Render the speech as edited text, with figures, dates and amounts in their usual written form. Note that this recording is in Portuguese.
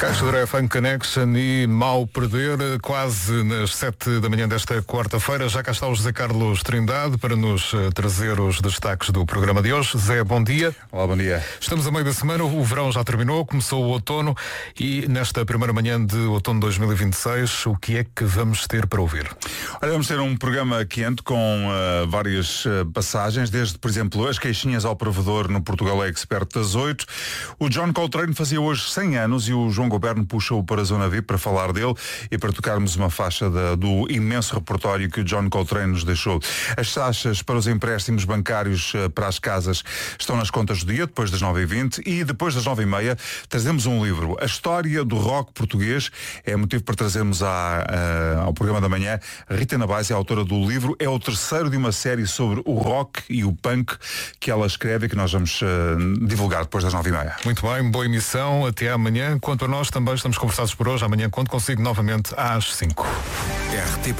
Caixa de Funk Connection e Mal Perder, quase nas 7 da manhã desta quarta-feira. Já cá está o José Carlos Trindade para nos trazer os destaques do programa de hoje. Zé, bom dia. Olá, bom dia. Estamos a meio da semana, o verão já terminou, começou o outono e nesta primeira manhã de outono de 2026, o que é que vamos ter para ouvir? Olha, vamos ter um programa quente com várias passagens, desde, por exemplo, as queixinhas ao provedor no Portugal Expert das 8. O John Coltrane fazia hoje 100 anos e o João Goberno puxou-o para a Zona VIP para falar dele e para tocarmos uma faixa do imenso repertório que o John Coltrane nos deixou. As taxas para os empréstimos bancários para as casas estão nas contas do dia, depois das 9h20, e depois das 9h30 trazemos um livro. A história do rock português é motivo para trazermos ao programa da manhã. A Rita Nabais é a autora do livro, é o terceiro de uma série sobre o rock e o punk que ela escreve e que nós vamos divulgar depois das 9h30. Muito bem, boa emissão, até amanhã. Quanto a nós também estamos conversados por hoje. Amanhã conto consigo novamente às 5. RTP